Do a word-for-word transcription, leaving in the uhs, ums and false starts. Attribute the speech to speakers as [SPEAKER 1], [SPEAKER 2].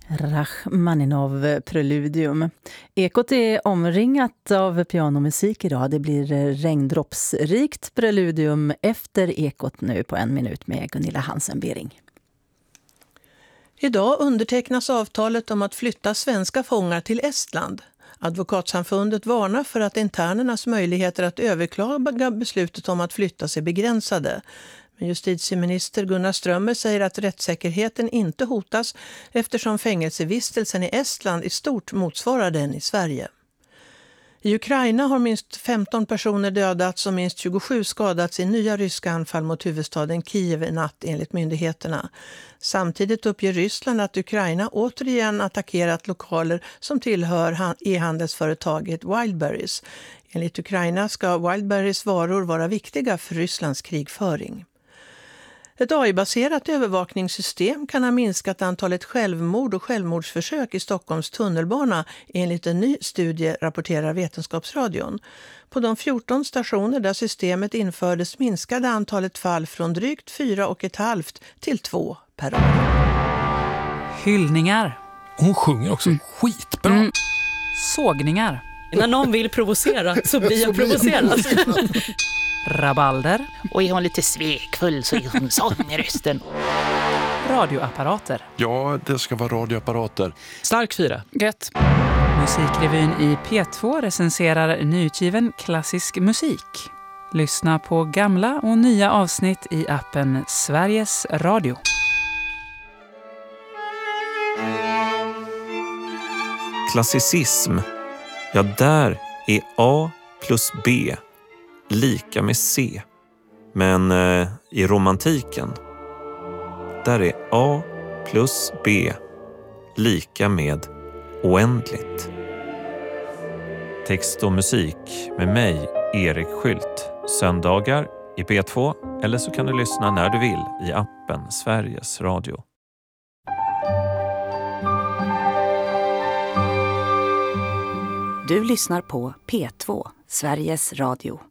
[SPEAKER 1] Rachmaninov Preludium. Ekot är omringat av pianomusik idag. Det blir regndroppsrikt preludium efter Ekot nu på en minut med Gunilla Hansen-Bering.
[SPEAKER 2] Idag undertecknas avtalet om att flytta svenska fångar till Estland. Advokatsamfundet varnar för att internernas möjligheter att överklaga beslutet om att flytta sig begränsade. Men justitieminister Gunnar Strömmer säger att rättssäkerheten inte hotas eftersom fängelsevistelsen i Estland i stort motsvarar den i Sverige. I Ukraina har minst femton personer dödats och minst tjugosju skadats i nya ryska anfall mot huvudstaden Kiev i natt enligt myndigheterna. Samtidigt uppger Ryssland att Ukraina återigen attackerat lokaler som tillhör e-handelsföretaget Wildberries. Enligt Ukraina ska Wildberries varor vara viktiga för Rysslands krigföring. Ett A I-baserat övervakningssystem kan ha minskat antalet självmord och självmordsförsök i Stockholms tunnelbana enligt en ny studie, rapporterar Vetenskapsradion. På de fjorton stationer där systemet infördes minskade antalet fall från drygt fyra och ett halvt till två per år.
[SPEAKER 3] Hyllningar.
[SPEAKER 4] Hon sjunger också mm. skitbra. Mm.
[SPEAKER 3] Sågningar.
[SPEAKER 5] När någon vill provocera så blir jag provocerad.
[SPEAKER 3] Rabalder.
[SPEAKER 6] Och är hon lite svekfull så är hon sån i rösten.
[SPEAKER 3] Radioapparater.
[SPEAKER 4] Ja, det ska vara radioapparater.
[SPEAKER 3] Stark fyra.
[SPEAKER 5] Gött.
[SPEAKER 3] Musikrevyn i P två recenserar nyutgiven klassisk musik. Lyssna på gamla och nya avsnitt i appen Sveriges Radio.
[SPEAKER 7] Klassicism. Ja, där är A plus B lika med C. Men eh, i romantiken, där är A plus B lika med oändligt. Text och musik med mig, Erik Skylt. Söndagar i P två, eller så kan du lyssna när du vill i appen Sveriges Radio.
[SPEAKER 8] Du lyssnar på P två, Sveriges Radio.